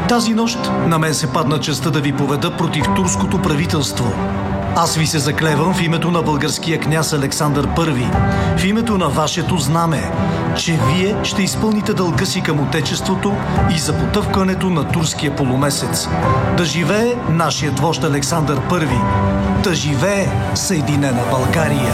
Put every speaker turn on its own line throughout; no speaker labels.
Тази нощ на мен се падна честта да ви поведа против турското правителство. Аз ви се заклевам в името на българския княз Александър I, в името на вашето знаме, че вие ще изпълните дълга си към Отечеството и за потъвкането на турския полумесец. Да живее нашият вожд Александър I! Да живее Съединена България!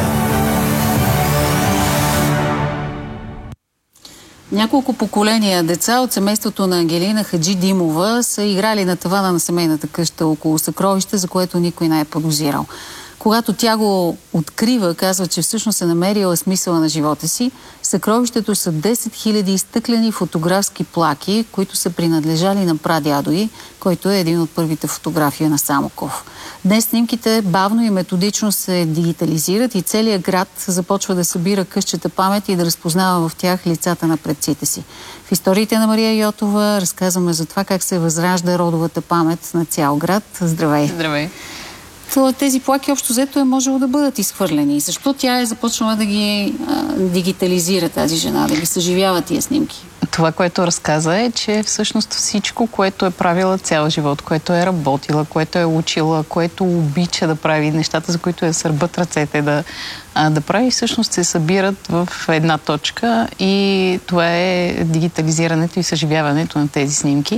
Няколко поколения деца от семейството на Ангелина Хаджидимова са играли на тавана на семейната къща около съкровище, за което никой не е подозирал. Когато тя го открива, казва, че всъщност е намерила смисъла на живота си. Съкровището са 10 000 стъклени фотографски плаки, които са принадлежали на прадядо й, който е един от първите фотографии на Самоков. Днес снимките бавно и методично се дигитализират и целият град започва да събира късчета памет и да разпознава в тях лицата на предците си. В историите на Мария Йотова разказваме за това как се възражда родовата памет на цял град. Здравей!
Здравей!
Тези плаки общо взето е можело да бъдат изхвърлени. Защо тя е започнала да ги дигитализира, тази жена, да ги съживява тия снимки?
Това, което разказа е, че всъщност всичко, което е правила цял живот, което е работила, което е учила, което обича да прави, нещата, за които сърбат ръцете да прави, всъщност се събират в една точка и това е дигитализирането и съживяването на тези снимки.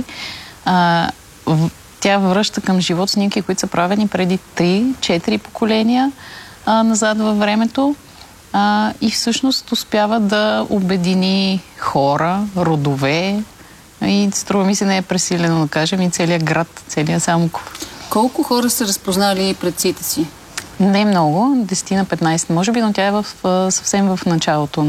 Тя връща към живот снимки, които са правени преди 3-4 поколения назад във времето и всъщност успява да обедини хора, родове и струва ми се не е пресилено да кажем и целият град, целият Самоков.
Колко хора са разпознали предците си?
Не много, 10 на 15 може би, но тя е съвсем в началото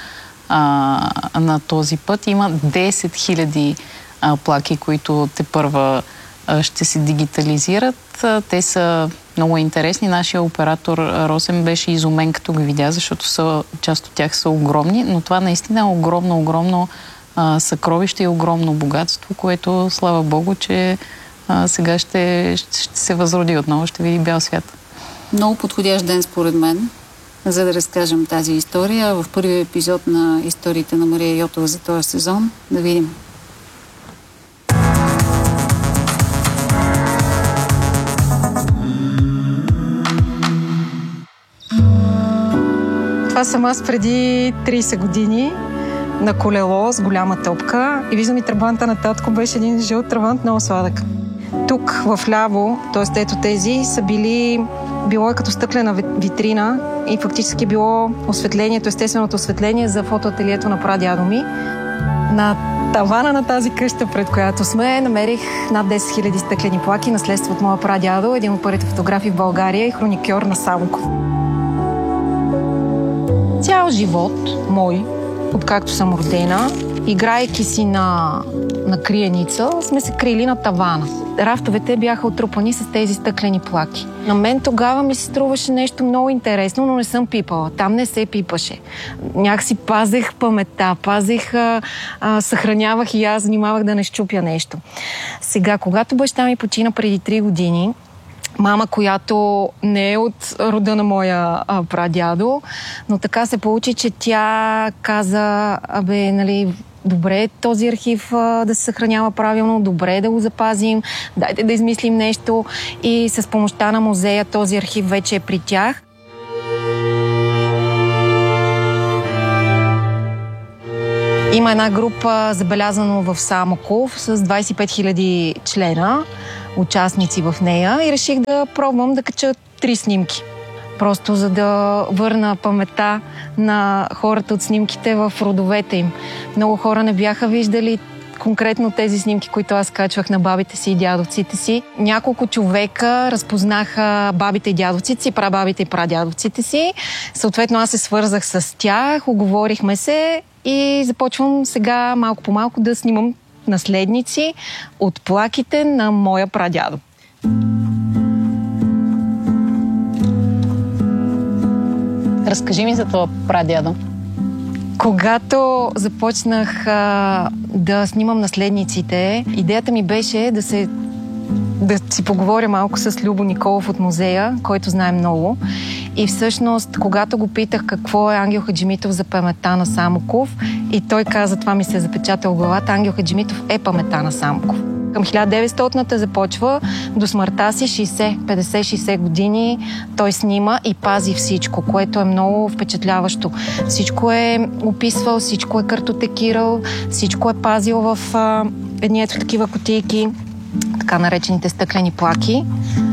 на този път. Има 10 000 плаки, които тепърва ще се дигитализират. Те са много интересни. Нашия оператор Росен беше изумен, като ги видя, защото част от тях са огромни, но това наистина е огромно съкровище и огромно богатство, което, слава Богу, че сега ще се възроди отново, ще види бял свят.
Много подходящ ден, според мен, за да разкажем тази история. В първия епизод на историите на Мария Йотова за този сезон. Да видим.
Това съм аз преди 30 години на колело с голяма топка и виждам и трабанта на татко беше един жълт трабант, много сладък. Тук в ляво, т.е. ето тези, са било е като стъклена витрина и фактически било осветлението, естественото осветление за фотоателието на прадядо ми. На тавана на тази къща, пред която сме, намерих над 10 000 стъклени плаки, наследство от моя прадядо, един от първите фотографи в България и хроникьор на Самоков. Цял живот мой, откакто съм родена, играейки си на криеница, сме се крили на тавана. Рафтовете бяха отрупани с тези стъклени плаки. На мен тогава ми се струваше нещо много интересно, но не съм пипала. Там не се пипаше. Някакси пазех паметта, съхранявах и аз внимавах да не счупя нещо. Сега, когато баща ми почина преди 3 години, мама, която не е от рода на моя прадядо, но така се получи, че тя каза, добре този архив да се съхранява правилно, добре да го запазим, дайте да измислим нещо и с помощта на музея този архив вече е при тях. Има една група, забелязано в Самоков, с 25 000 члена, участници в нея и реших да пробвам да кача 3 снимки. Просто за да върна паметта на хората от снимките в родовете им. Много хора не бяха виждали конкретно тези снимки, които аз качвах на бабите си и дядовците си. Няколко човека разпознаха бабите и дядовците си, прабабите и прадядовците си. Съответно аз се свързах с тях, уговорихме се и започвам сега малко по малко да снимам наследници от плаките на моя прадядо.
Разкажи ми за това прадядо.
Когато започнах да снимам наследниците, идеята ми беше да си поговоря малко с Любо Николов от музея, който знае много. И всъщност, когато го питах какво е Ангел Хаджимитов за паметта на Самоков, и той каза, това ми се е запечатал в главата, Ангел Хаджимитов е паметта на Самоков. Към 1900-та започва, до смъртта си 50-60 години той снима и пази всичко, което е много впечатляващо. Всичко е описвал, всичко е картотекирал, всичко е пазил в едни ето такива кутийки, така наречените стъклени плаки.